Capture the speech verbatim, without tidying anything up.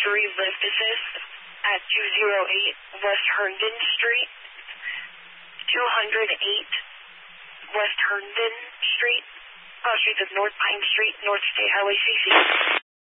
three lift assist at two oh eight West Herndon Street, two oh eight West Herndon Street, cross streets of North Pine Street, North State Highway C C.